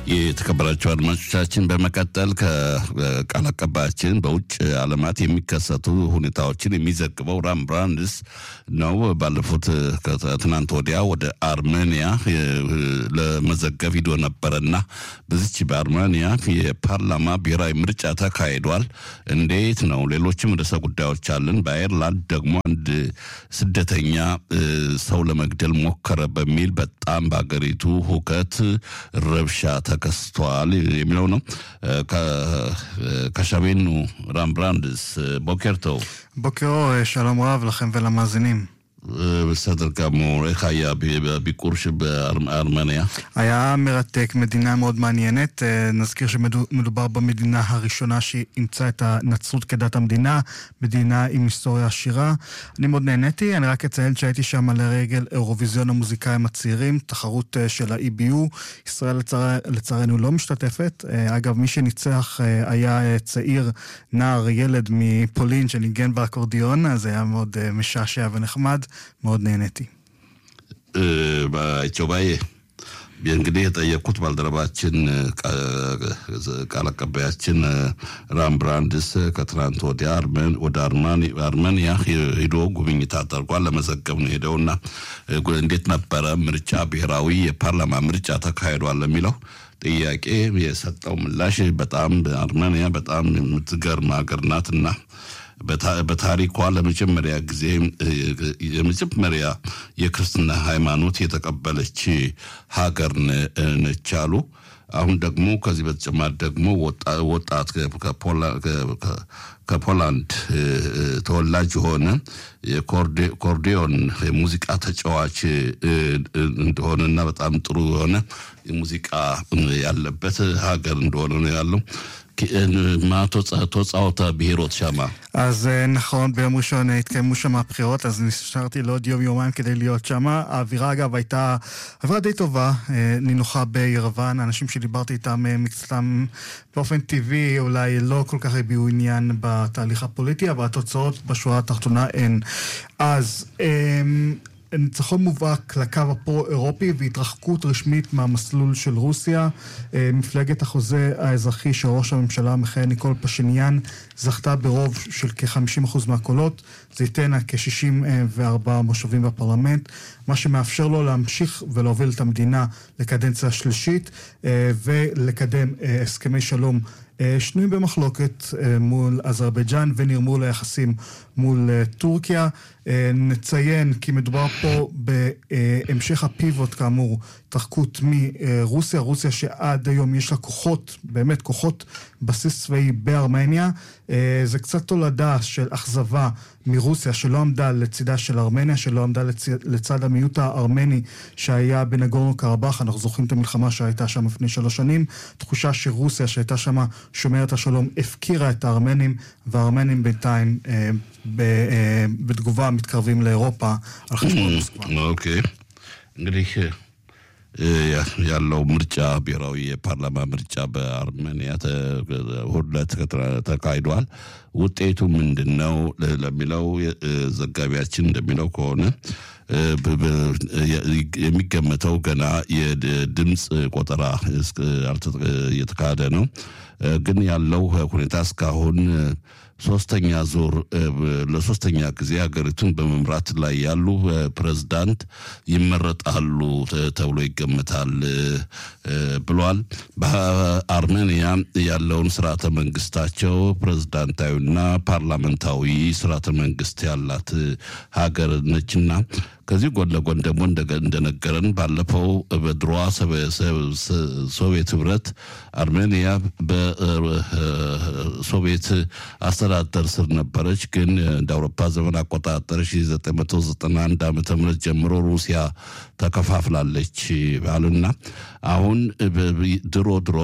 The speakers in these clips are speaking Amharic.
የተከበራችሁ አድማጮቻችን በመቀጠል ከቃል አቀባያችን በውጭ ዓለማት የሚከሰቱ ሁኔታዎችን የሚዘግበው ራም ብራንድስ ነው። ባለፉት ከትናንት ወዲያ ወደ አርሜኒያ ለመዘገብ ሂዶ ነበረና በዚች በአርሜኒያ የፓርላማ ብሔራዊ ምርጫ ተካሂዷል። እንዴት ነው? ሌሎችም ርዕሰ ጉዳዮች አለን። በአየርላንድ ደግሞ አንድ ስደተኛ ሰው ለመግደል ሞከረ በሚል በጣም በአገሪቱ ሁከት ረብሻ ተከስቷል የሚለው ነው። ከሻቤኑ ራም ብራንድስ ቦኬርቶ בוקר שלום רב לכם ולמאזינים. בסדר גמור, איך היה בביקור בארמניה? היה מרתק, מדינה מאוד מעניינת. נזכיר שמדובר במדינה הראשונה שאימצה את הנצרות כדת המדינה, מדינה עם היסטוריה עשירה. אני מאוד נהניתי, אני רק אציין שהייתי שם לרגל אירוויזיון המוזיקאים הצעירים, תחרות של ה-EBU. ישראל לצערנו לא משתתפת. אגב, מי שניצח היה צעיר, נער, ילד מפולין שניגן באקורדיון, אז היה מאוד משעשע ונחמד. מאוד נהניתי. በኢትዮጵያ እንግዲህ የጠየቁት ባልደረባችን ቃል አቀባያችን ራም ብራንድስ ከትናንት ወዲያ ወደ አርሜኒያ ሄዶ ጉብኝት አድርጓል። ለመዘገብ ነው ሄደውና እንዴት ነበረ ምርጫ ብሔራዊ የፓርላማ ምርጫ ተካሂዷል ለሚለው ጥያቄ የሰጠው ምላሽ በጣም አርሜኒያ በጣም የምትገርም ሀገር ናትና በታሪኳ ለመጀመሪያ ጊዜ የመጀመሪያ የክርስትና ሃይማኖት የተቀበለች ሀገር ነች አሉ። አሁን ደግሞ ከዚህ በተጨማሪ ደግሞ ወጣት ከፖላንድ ተወላጅ ሆነ የኮርዲዮን ሙዚቃ ተጫዋች እንደሆነና በጣም ጥሩ የሆነ ሙዚቃ ያለበት ሀገር እንደሆነ ነው ያለው። מה תוצאות הבחירות שם? אז נכון, ביום ראשון התקיימו שם הבחירות, אז נשארתי לעוד יום-יומיים כדי להיות שם. האווירה אגב הייתה אווירה די טובה, נינוחה בירוון, האנשים שדיברתי איתם מקצתם באופן טבעי, אולי לא כל כך הביאו עניין בתהליך הפוליטי, אבל התוצאות בשורה התחתונה הן. אז ניצחון מובהק לקו הפרו-אירופי והתרחקות רשמית מהמסלול של רוסיה. מפלגת החוזה האזרחי של ראש הממשלה מכהן ניקול פשיניאן זכתה ברוב של כ-50% מהקולות. זה ייתן כ-64 מושבים בפרלמנט, מה שמאפשר לו להמשיך ולהוביל את המדינה לקדנציה השלישית ולקדם הסכמי שלום שנויים במחלוקת מול אזרבייג'אן ונרמול היחסים מול טורקיה. נציין כי מדובר פה בהמשך הפיבוט כאמור, תרחקות מרוסיה, רוסיה שעד היום יש לה כוחות, באמת כוחות בסיס צבאי בארמניה. זה קצת תולדה של אכזבה מרוסיה שלא עמדה לצידה של ארמניה, שלא עמדה לצד המיעוט הארמני שהיה בנגורנו קרבאח. אנחנו זוכרים את המלחמה שהייתה שם לפני 3 שנים. תחושה שרוסיה שהייתה שם שומרת השלום הפקירה את הארמנים, והארמנים בינתיים בתגובה מתקרבים לאירופה על חשבון מוסקבה. אוקיי. እንግዲህ ያለው ምርጫ ብሔራዊ የፓርላማ ምርጫ በአርሜኒያ ሁለት ተካሂዷል። ውጤቱ ምንድነው ለሚለው ዘጋቢያችን እንደሚለው ከሆነ የሚገመተው ገና የድምጽ ቆጠራ እየተካሄደ ነው። ግን ያለው ሁኔታ እስካሁን ሶስተኛ ዙር ለሶስተኛ ጊዜ ሀገሪቱን በመምራት ላይ ያሉ ፕሬዝዳንት ይመረጣሉ ተብሎ ይገመታል ብሏል። በአርሜኒያ ያለውን ስርዓተ መንግስታቸው ፕሬዝዳንታዊና ፓርላመንታዊ ስርዓተ መንግስት ያላት ሀገር ነችና ከዚህ ጎን ለጎን ደግሞ እንደነገረን ባለፈው በድሮዋ ሶቪየት ህብረት አርሜኒያ በሶቪየት አስተዳደር ስር ነበረች። ግን እንደ አውሮፓ ዘመን አቆጣጠር 1991 ዓመተ ምህረት ጀምሮ ሩሲያ ተከፋፍላለች ባሉና አሁን ድሮ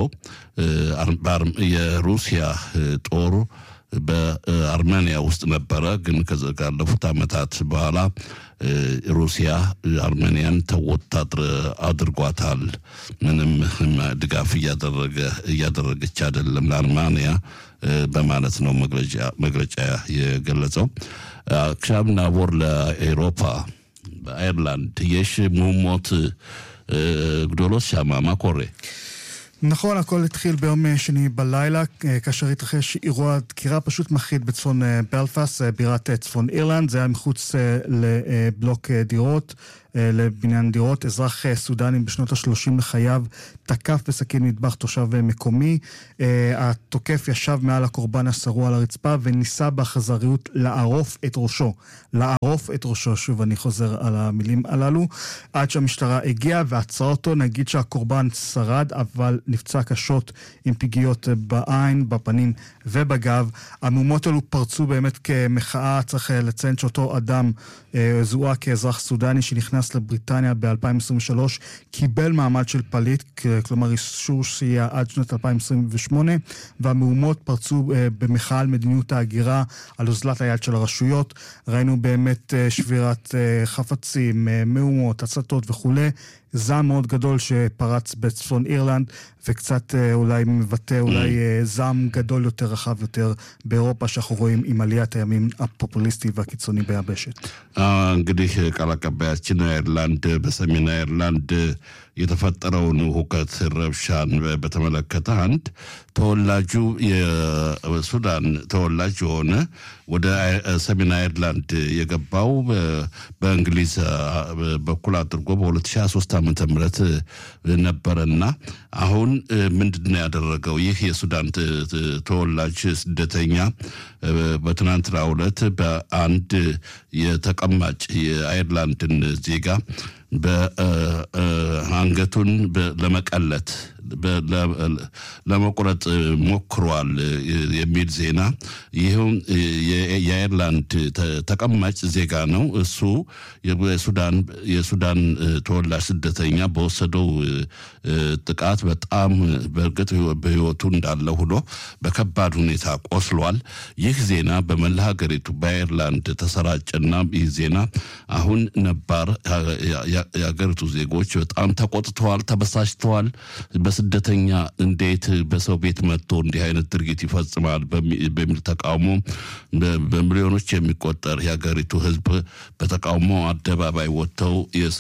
የሩሲያ ጦር በአርሜኒያ ውስጥ ነበረ። ግን ካለፉት ዓመታት በኋላ ሩሲያ አርሜኒያን ተወታደር አድርጓታል። ምንም ድጋፍ እያደረገች አይደለም ለአርሜኒያ በማለት ነው መግለጫ የገለጸው። עכשיו נעבור לאירופה, באירלנד, יש מהומות גדולות שם, מה קורה? נכון, הכל התחיל ביום שני בלילה, כאשר התרחש אירוע דקירה פשוט מחריד בצפון בלפאסט, בירת צפון אירלנד. זה היה מחוץ לבלוק דירות, לבניין דירות. אזרח סודני בשנות ה-30 לחייו תקף בסכין מטבח תושב מקומי. התוקף ישב מעל הקורבן השרוע על הרצפה וניסה באכזריות לערוף את ראשו. שוב אני חוזר על המילים הללו, עד שהמשטרה הגיעה ועצרה אותו. נגיד שהקורבן שרד, אבל נפצע קשות עם פגיעות בעין, בפנים ובגב. המהומות האלו פרצו באמת כמחאה. צריך לציין שאותו אדם זוהה כאזרח סודני שנכנס לבריטניה ב-2023, קיבל מעמד של פליט, כלומר אישור שהייה עד שנת 2028, והמהומות פרצו במחאה על מדיניות ההגירה, על אוזלת היד של הרשויות. ראינו באמת שבירת חפצים, מהומות, הצתות וכו'. זעם מאוד גדול שפרץ בצפון אירלנד, וקצת אולי מבטא זעם גדול יותר, רחב יותר באירופה, שאנחנו רואים עם עליית הימין הפופוליסטי והקיצוני ביבשת. እንግዲህ ቃል አቀባያችን አይርላንድ በሰሜን አይርላንድ የተፈጠረውን ሁከት ረብሻን በተመለከተ አንድ ተወላጁ የሱዳን ተወላጅ የሆነ ወደ ሰሜን አይርላንድ የገባው በእንግሊዝ በኩል አድርጎ በ2023 ዓመተ ምህረት ነበርና አሁን ምንድነው ያደረገው? ይህ የሱዳን ተወላጅ ስደተኛ በትናንትናው ዕለት በአንድ የተቀማጭ የአይርላንድን ዜጋ በአንገቱን ለመቀለት ለመቆረጥ ሞክሯል የሚል ዜና። ይሄው የአይርላንድ ተቀማጭ ዜጋ ነው። እሱ የሱዳን ተወላጅ ስደተኛ በወሰደው ጥቃት በጣም በርግጥ በህይወቱ እንዳለ ሆኖ በከባድ ሁኔታ ቆስሏል። ይህ ዜና በመላ ሀገሪቱ በአይርላንድ ተሰራጨና ይህ ዜና አሁን ነባር የሀገሪቱ ዜጎች በጣም ተቆጥተዋል፣ ተበሳጭተዋል። በስደተኛ እንዴት በሰው ቤት መጥቶ እንዲህ አይነት ድርጊት ይፈጽማል በሚል ተቃውሞ በሚሊዮኖች የሚቆጠር የሀገሪቱ ህዝብ በተቃውሞ አደባባይ ወጥተው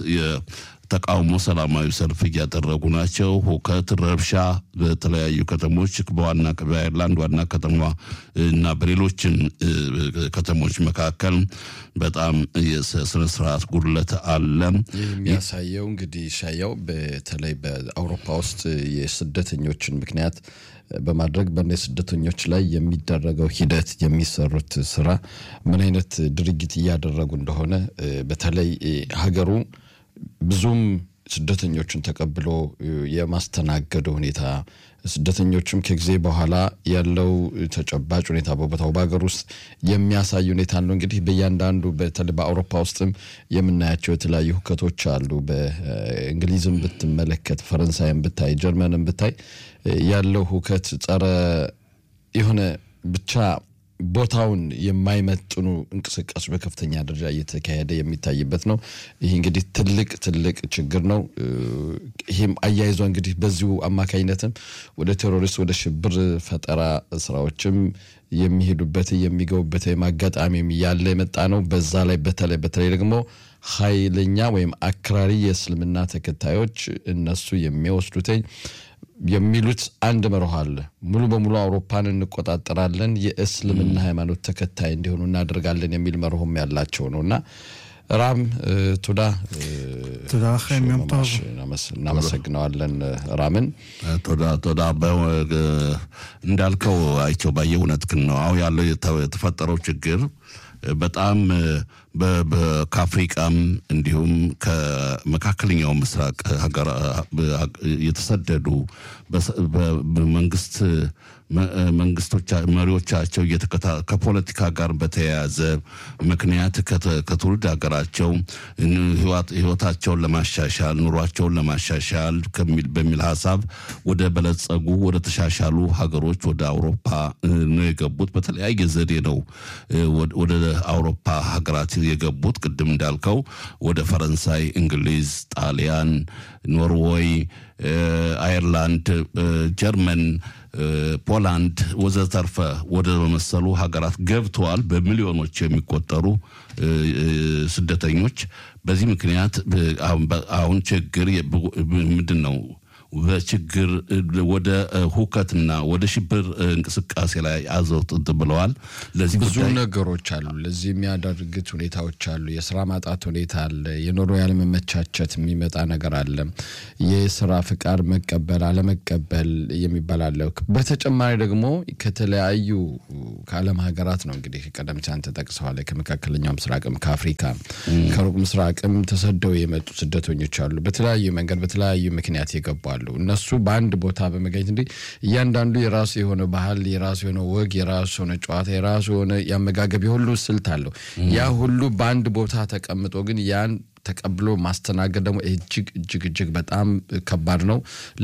ተቃውሞ ሰላማዊ ሰልፍ እያደረጉ ናቸው። ሁከት ረብሻ በተለያዩ ከተሞች በአይርላንድ ዋና ከተማ እና በሌሎችም ከተሞች መካከል በጣም የስነ ስርዓት ጉድለት አለ። የሚያሳየው እንግዲህ ሻያው በተለይ በአውሮፓ ውስጥ የስደተኞችን ምክንያት በማድረግ በስደተኞች ላይ የሚደረገው ሂደት የሚሰሩት ስራ ምን አይነት ድርጊት እያደረጉ እንደሆነ በተለይ ሀገሩ ብዙም ስደተኞችን ተቀብሎ የማስተናገዱ ሁኔታ ስደተኞችም ከጊዜ በኋላ ያለው ተጨባጭ ሁኔታ በቦታው ባገር ውስጥ የሚያሳይ ሁኔታ ነው። እንግዲህ በእያንዳንዱ በተለይ በአውሮፓ ውስጥም የምናያቸው የተለያዩ ሁከቶች አሉ። በእንግሊዝም ብትመለከት፣ ፈረንሳይም ብታይ፣ ጀርመንም ብታይ ያለው ሁከት ጸረ የሆነ ብቻ ቦታውን የማይመጥኑ እንቅስቃሴ በከፍተኛ ደረጃ እየተካሄደ የሚታይበት ነው። ይሄ እንግዲህ ትልቅ ችግር ነው። ይሄም አያይዞ እንግዲህ በዚሁ አማካይነትም ወደ ቴሮሪስት ወደ ሽብር ፈጠራ ስራዎችም የሚሄዱበት የሚገቡበት ማጋጣሚም ያለ የመጣ ነው። በዛ ላይ በተለይ ደግሞ ኃይለኛ ወይም አክራሪ የእስልምና ተከታዮች እነሱ የሚወስዱት የሚሉት አንድ መርህ አለ። ሙሉ በሙሉ አውሮፓን እንቆጣጠራለን፣ የእስልምና ሃይማኖት ተከታይ እንዲሆኑ እናደርጋለን የሚል መርህም ያላቸው ነውና ራም ቱዳ ኸም ይምጣው እናመሰግናለን። ራምን ቱዳ እንዳልከው አይቸው ባየውነት ነው አው ያለው የተፈጠረው ችግር በጣም በአፍሪካም እንዲሁም ከመካከለኛው ምስራቅ ሀገር የተሰደዱ መንግስቶች መሪዎቻቸው ከፖለቲካ ጋር በተያያዘ ምክንያት ከትውልድ ሀገራቸው ህይወታቸውን ለማሻሻል ኑሯቸውን ለማሻሻል በሚል ሐሳብ ወደ በለጸጉ ወደ ተሻሻሉ ሀገሮች ወደ አውሮፓ ነው የገቡት። በተለያየ ዘዴ ነው ወደ አውሮፓ ሀገራት የገቡት። ቅድም እንዳልከው ወደ ፈረንሳይ፣ እንግሊዝ፣ ጣሊያን፣ ኖርዌይ፣ አይርላንድ፣ ጀርመን፣ ፖላንድ ወዘተርፈ ወደ መሰሉ ሀገራት ገብተዋል በሚሊዮኖች የሚቆጠሩ ስደተኞች። በዚህ ምክንያት አሁን ችግር ምንድነው በችግር ወደ ሁከትና ወደ ሽብር እንቅስቃሴ ላይ አዘውት ብለዋል። ለዚህ ብዙ ነገሮች አሉ። ለዚህ የሚያደርጉት ሁኔታዎች አሉ። የሥራ ማጣት ሁኔታ አለ። የኑሮ ያለመመቻቸት የሚመጣ ነገር አለ። የሥራ ፍቃድ መቀበል አለመቀበል የሚባል አለ። በተጨማሪ ደግሞ ከተለያዩ ከዓለም ሀገራት ነው እንግዲህ ቀደም ሲል ተጠቅሰዋል። ከመካከለኛው ምስራቅም ከአፍሪካ ከሩቅ ምስራቅም ተሰደው የመጡ ስደተኞች አሉ። በተለያዩ መንገድ በተለያዩ ምክንያት ይገባሉ። እነሱ በአንድ ቦታ በመገኘት እንዴ እያንዳንዱ የራሱ የሆነ ባህል የራሱ የሆነ ወግ የራሱ የሆነ ጨዋታ የራሱ የሆነ ያመጋገብ ሁሉ ስልት አለው። ያ ሁሉ በአንድ ቦታ ተቀምጦ ግን ያን ተቀብሎ ማስተናገድ ደግሞ እጅግ በጣም ከባድ ነው።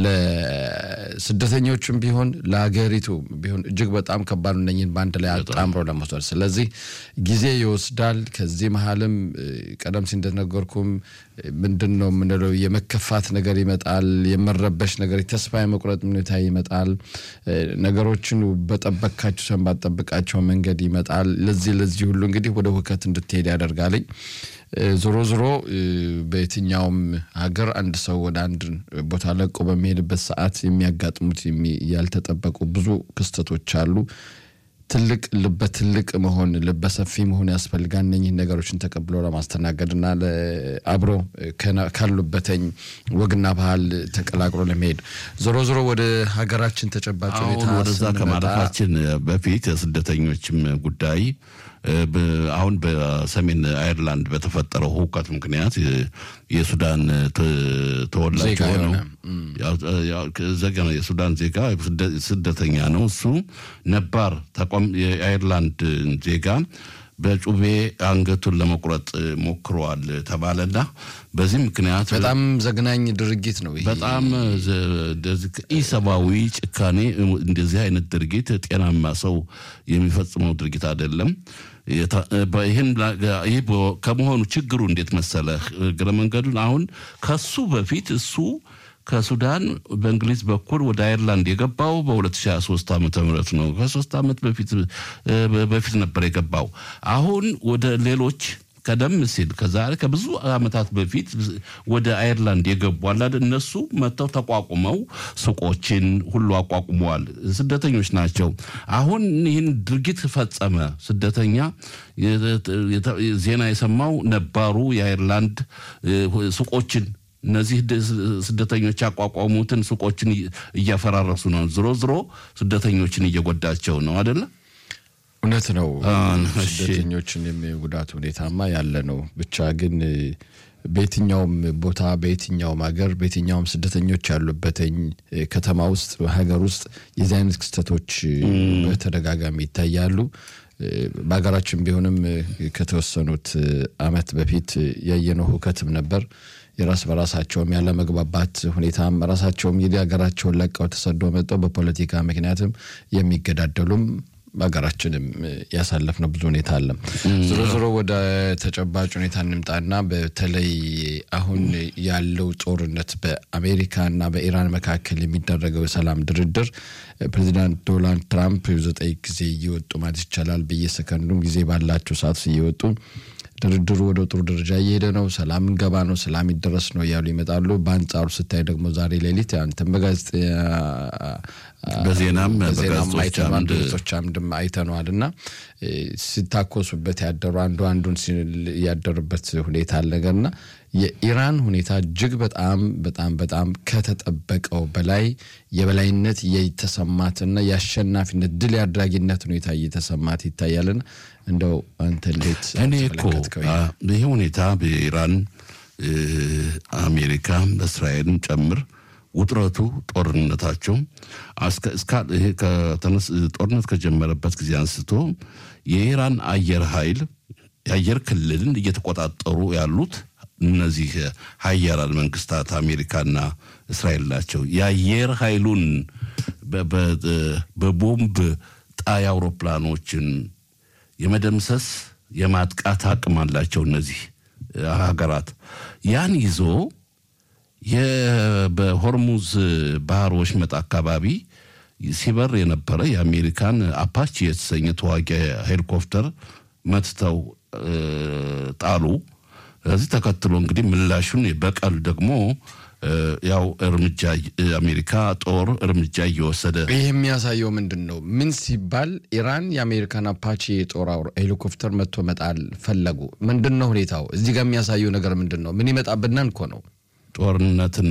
ለስደተኞችም ቢሆን ለሀገሪቱ ቢሆን እጅግ በጣም ከባድ ነው እነኝን ባንድ ላይ አጣምሮ ለመውሰድ። ስለዚህ ጊዜ ይወስዳል። ከዚህ መሐልም ቀደም ሲል እንደነገርኩም ምንድነው ምንለው የመከፋት ነገር ይመጣል። የመረበሽ ነገር ተስፋ የመቁረጥ ሁኔታ ይመጣል። ነገሮችን በጠበቃቸው ሰንባጠብቃቸው መንገድ ይመጣል። ለዚህ ሁሉ እንግዲህ ወደ ሁከት እንድትሄድ ያደርጋል። ዞሮ በየትኛውም ሀገር አንድ ሰው ወደ አንድ ቦታ ለቆ በሚሄድበት ሰዓት የሚያጋጥሙት ያልተጠበቁ ብዙ ክስተቶች አሉ። ትልቅ መሆን ልበሰፊ መሆን ያስፈልጋል። እነኚህ ነገሮችን ተቀብሎ ለማስተናገድና አብሮ ካሉበተኝ ወግና ባህል ተቀላቅሎ ለመሄድ ዞሮ ወደ ሀገራችን ተጨባጭ ሁኔታ ወደዛ ከማለፋችን በፊት የስደተኞችም ጉዳይ አሁን በሰሜን አይርላንድ በተፈጠረው ሁከት ምክንያት የሱዳን ተወላጅ ነው የሱዳን ዜጋ ስደተኛ ነው። እሱ ነባር ተቋም የአይርላንድ ዜጋ በጩቤ አንገቱን ለመቁረጥ ሞክሯል ተባለና በዚህ ምክንያት በጣም ዘግናኝ ድርጊት ነው። ይሄ በጣም ኢሰባዊ ጭካኔ እንደዚህ አይነት ድርጊት ጤናማ ሰው የሚፈጽመው ድርጊት አይደለም። ይሄን ከመሆኑ ችግሩ እንዴት መሰለህ ግረ መንገዱን አሁን ከሱ በፊት እሱ ከሱዳን በእንግሊዝ በኩል ወደ አይርላንድ የገባው በ2023 ዓመተ ምህረት ነው። ከ3 ዓመት በፊት ነበር የገባው። አሁን ወደ ሌሎች ቀደም ሲል ከዛሬ ከብዙ አመታት በፊት ወደ አይርላንድ የገቡ አላደ እነሱ መተው ተቋቁመው ሱቆችን ሁሉ አቋቁመዋል። ስደተኞች ናቸው። አሁን ይህን ድርጊት ፈጸመ ስደተኛ ዜና የሰማው ነባሩ የአይርላንድ ሱቆችን እነዚህ ስደተኞች ያቋቋሙትን ሱቆችን እያፈራረሱ ነው። ዝሮ ስደተኞችን እየጎዳቸው ነው አይደለ? እውነት ነው። ስደተኞችን የሚጉዳት ሁኔታማ ያለ ነው። ብቻ ግን በየትኛውም ቦታ በየትኛውም ሀገር በየትኛውም ስደተኞች ያሉበትኝ ከተማ ውስጥ ሀገር ውስጥ የዚህ አይነት ክስተቶች በተደጋጋሚ ይታያሉ። በሀገራችን ቢሆንም ከተወሰኑት አመት በፊት ያየነው ሁከትም ነበር። የራስ በራሳቸውም ያለ መግባባት ሁኔታም ራሳቸውም የሀገራቸውን ለቀው ተሰደው መጥተው በፖለቲካ ምክንያትም የሚገዳደሉም በሀገራችንም ያሳለፍነው ብዙ ሁኔታ አለ። ዞሮ ወደ ተጨባጭ ሁኔታ እንምጣና በተለይ አሁን ያለው ጦርነት በአሜሪካና በኢራን መካከል የሚደረገው ሰላም ድርድር ፕሬዚዳንት ዶናልድ ትራምፕ 9 ጊዜ እየወጡ ማለት ይቻላል በየሰከንዱም ጊዜ ባላቸው ሰዓት እየወጡ ድርድሩ ወደ ጥሩ ደረጃ እየሄደ ነው፣ ሰላም እንገባ ነው፣ ሰላም ይደረስ ነው ያሉ ይመጣሉ። በአንጻሩ ስታይ ደግሞ ዛሬ ሌሊት አንተም በዜናም በጋዜጦችም አይተነዋልና ሲታኮሱበት ያደሩ አንዱን ያደሩበት ሁኔታ አለገና የኢራን ሁኔታ እጅግ በጣም ከተጠበቀው በላይ የበላይነት የተሰማትና ያሸናፊነት ድል ያድራጊነት ሁኔታ እየተሰማት ይታያልና እንደው አንተ እንዴት ተመለከትከው? ይሄ ሁኔታ በኢራን አሜሪካ እስራኤልን ጨምር ውጥረቱ ጦርነታቸው ይሄ ጦርነት ከጀመረበት ጊዜ አንስቶ የኢራን አየር ኃይል የአየር ክልልን እየተቆጣጠሩ ያሉት እነዚህ ሀያላን መንግስታት አሜሪካና እስራኤል ናቸው። የአየር ኃይሉን በቦምብ ጣይ አውሮፕላኖችን የመደምሰስ የማጥቃት አቅም አላቸው እነዚህ ሀገራት። ያን ይዞ በሆርሙዝ ባህር ወሽመጥ አካባቢ ሲበር የነበረ የአሜሪካን አፓቺ የተሰኘ ተዋጊ ሄሊኮፕተር መትተው ጣሉ። ስለዚህ ተከትሎ እንግዲህ ምላሹን በቀል ደግሞ ያው እርምጃ አሜሪካ ጦር እርምጃ እየወሰደ ይሄ የሚያሳየው ምንድነው ምን ሲባል ኢራን የአሜሪካን አፓቺ ጦር ሄሊኮፕተር መጥቶ መጣል ፈለጉ ምንድነው ሁኔታው እዚህ ጋር የሚያሳየው ነገር ምንድነው ምን ይመጣብናል እኮ ነው ጦርነትን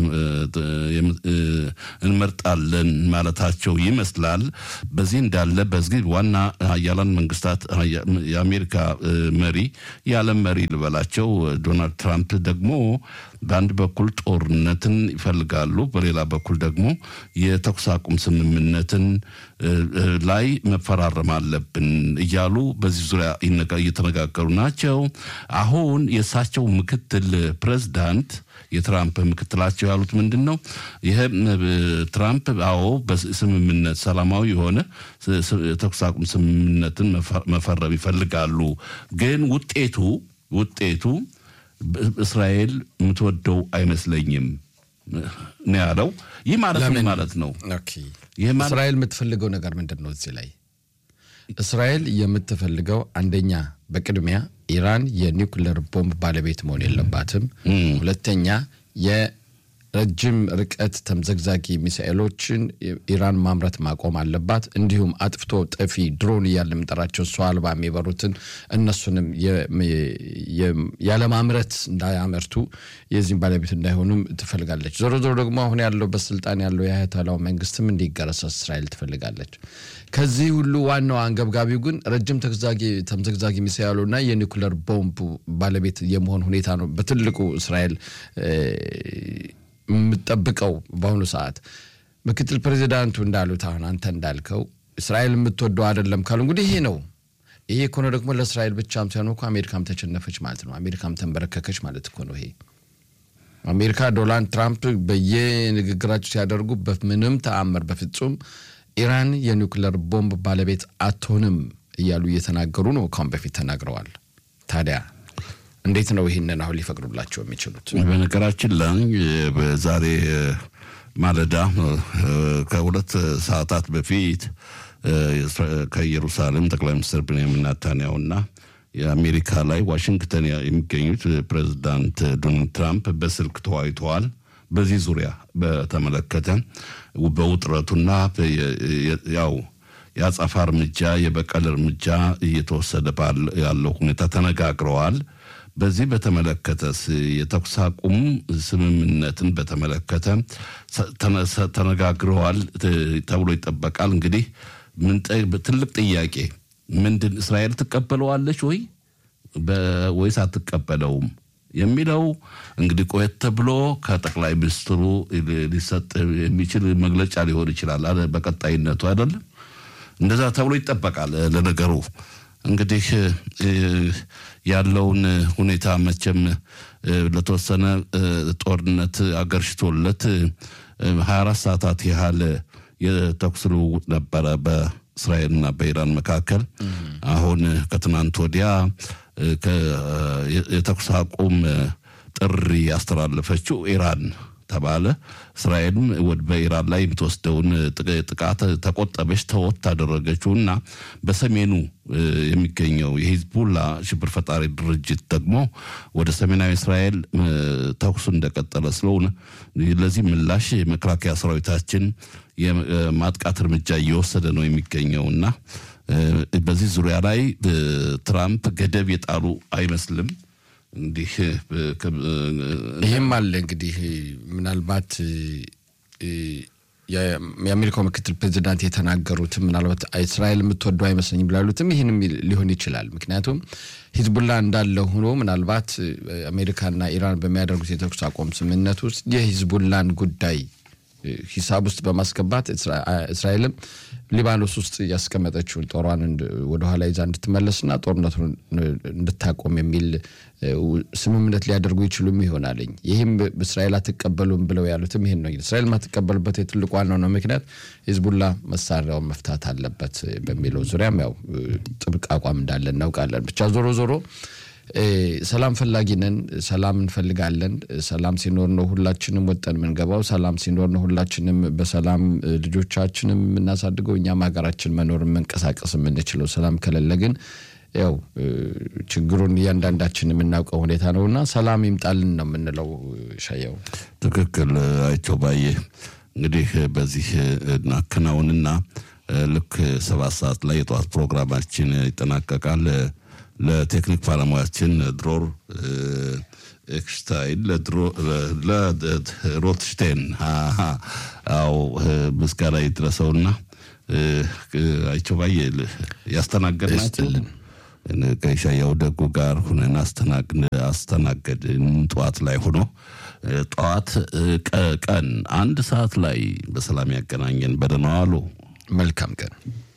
እንመርጣለን ማለታቸው ይመስላል በዚህ እንዳለ በዚህ ዋና ሀያላን መንግስታት የአሜሪካ መሪ የዓለም መሪ ልበላቸው ዶናልድ ትራምፕ ደግሞ በአንድ በኩል ጦርነትን ይፈልጋሉ በሌላ በኩል ደግሞ የተኩስ አቁም ስምምነትን ላይ መፈራረም አለብን እያሉ በዚህ ዙሪያ እየተነጋገሩ ናቸው አሁን የሳቸው ምክትል ፕሬዝዳንት የትራምፕ ምክትላቸው ያሉት ምንድነው ይሄ ትራምፕ አዎ በስምምነት ሰላማዊ የሆነ የተኩስ አቁም ስምምነትን መፈረም ይፈልጋሉ ግን ውጤቱ እስራኤል የምትወደው አይመስለኝም ነው ያለው ይህ ማለት ነው ኦኬ ይሄ እስራኤል የምትፈልገው ነገር ምንድነው እዚህ ላይ እስራኤል የምትፈልገው አንደኛ በቅድሚያ ኢራን የኒውክሌር ቦምብ ባለቤት መሆን የለባትም ሁለተኛ የረጅም ርቀት ተምዘግዛጊ ሚሳኤሎችን ኢራን ማምረት ማቆም አለባት እንዲሁም አጥፍቶ ጠፊ ድሮን ያለምጠራቸው ሰው አልባ የሚበሩትን እነሱንም ያለ ማምረት እንዳያመርቱ የዚህ ባለቤት እንዳይሆኑም ትፈልጋለች ዞሮ ደግሞ አሁን ያለው በስልጣን ያለው የአያቶላው መንግስትም እንዲገረሰስ እስራኤል ትፈልጋለች ከዚህ ሁሉ ዋናው አንገብጋቢው ግን ረጅም ተምዘግዛጊ ሚሳኤሉና የኒውክሌር ቦምብ ባለቤት የመሆን ሁኔታ ነው በትልቁ እስራኤል የምትጠብቀው በአሁኑ ሰዓት ምክትል ፕሬዝዳንቱ እንዳሉት አሁን አንተ እንዳልከው እስራኤል የምትወደው አይደለም ካሉ እንግዲህ ይሄ ኮነ ደግሞ ለእስራኤል ብቻም ሳይሆን እኮ አሜሪካም ተቸነፈች ማለት ነው አሜሪካም ተንበረከከች ማለት እኮ ነው ይሄ አሜሪካ ዶናልድ ትራምፕ በየንግግራቸው ሲያደርጉ በምንም ተአምር በፍጹም ኢራን የኒውክሌር ቦምብ ባለቤት አትሆንም እያሉ እየተናገሩ ነው ካም በፊት ተናግረዋል ታዲያ እንዴት ነው ይሄንን አሁን ሊፈቅዱላቸው የሚችሉት በነገራችን ላይ በዛሬ ማለዳ ከሁለት ሰዓታት በፊት ከኢየሩሳሌም ጠቅላይ ሚኒስትር ቤንያሚን ኔታንያሁና የአሜሪካ ላይ ዋሽንግተን የሚገኙት ፕሬዝዳንት ዶናልድ ትራምፕ በስልክ ተወያይተዋል በዚህ ዙሪያ በተመለከተ በውጥረቱና ያው ያጻፋ እርምጃ የበቀል እርምጃ እየተወሰደ ያለው ሁኔታ ተነጋግረዋል በዚህ በተመለከተ የተኩስ አቁም ስምምነትን በተመለከተ ተነጋግረዋል ተብሎ ይጠበቃል እንግዲህ ምን ትልቅ ጥያቄ ምንድን እስራኤል ተቀበለዋለች ወይስ አትቀበለውም የሚለው እንግዲህ ቆየት ተብሎ ከጠቅላይ ሚኒስትሩ ሊሰጥ የሚችል መግለጫ ሊሆን ይችላል በቀጣይነቱ አይደለም እንደዛ ተብሎ ይጠበቃል ለነገሩ እንግዲህ ያለውን ሁኔታ መቼም ለተወሰነ ጦርነት አገርሽቶለት 24 ሰዓታት ያህል የተኩስ ልውውጥ ነበረ በእስራኤልና በኢራን መካከል አሁን ከትናንት ወዲያ የተኩስ አቁም ጥሪ ያስተላለፈችው ኢራን ተባለ እስራኤልም በኢራን ላይ የምትወስደውን ጥቃት ተቆጠበች ተወት አደረገችውና በሰሜኑ የሚገኘው የሂዝቡላ ሽብር ፈጣሪ ድርጅት ደግሞ ወደ ሰሜናዊ እስራኤል ተኩስ እንደቀጠለ ስለሆነ ለዚህ ምላሽ መከላከያ ሰራዊታችን የማጥቃት እርምጃ እየወሰደ ነው የሚገኘውና በዚህ ዙሪያ ላይ ትራምፕ ገደብ የጣሉ አይመስልም እንዲህ ይሄም አለ እንግዲህ ምናልባት የአሜሪካው ምክትል ፕሬዝዳንት የተናገሩት ምናልባት እስራኤል የምትወደው አይመስልኝም ብላሉትም ይሄንም ሊሆን ይችላል ምክንያቱም ሂዝቡላ እንዳለ ሆኖ ምናልባት አሜሪካና ኢራን በሚያደርጉት የተኩስ አቁም ስምምነት ውስጥ የሂዝቡላን ጉዳይ ሂሳብ ውስጥ በማስገባት እስራኤልም ሊባኖስ ውስጥ ያስቀመጠችውን ጦሯን ወደ ኋላ ይዛ እንድትመለስና ጦርነቱን እንድታቆም የሚል ስምምነት ሊያደርጉ ይችሉም ይሆናልኝ ይሄም በእስራኤል አትቀበሉም ብለው ያሉትም ይሄን ነው እስራኤል ማትቀበልበት የትልቁ ዋናው ነው ምክንያት ሂዝቡላ መሳሪያውን መፍታት አለበት በሚለው ዙሪያም ያው ጥብቅ አቋም እንዳለ እናውቃለን ብቻ ዞሮ ሰላም ፈላጊነን ሰላም እንፈልጋለን ሰላም ሲኖር ነው ሁላችንም ወጣን መንገባው ሰላም ሲኖር ነው ሁላችንም በሰላም ልጆቻችንም እናሳድገው እኛም ሀገራችን መኖር መንቀሳቀስ የምንችለው ሰላም ከሌለ ግን ያው ችግሩን እያንዳንዳችን የምናውቀው ሁኔታ ነውና ሰላም ይምጣልን ነው የምንለው ሻየው ትክክል አይቸው ባየ እንግዲህ በዚህ እናከናውንና ልክ 7 ሰዓት ላይ የጧት ፕሮግራማችን ይጠናቀቃል ለቴክኒክ ባለሙያችን ድሮር ኤክስታይል ለሮትሽቴን አው ምስጋና ይድረሰውና አይቸው ባየ ያስተናገድናችሁ ከሻያው ደጉ ጋር ሆነን አስተናገድን ጧት ላይ ሆኖ ጧት ቀን 1 ሰዓት ላይ በሰላም ያገናኘን በደህና ዋሉ መልካም ቀን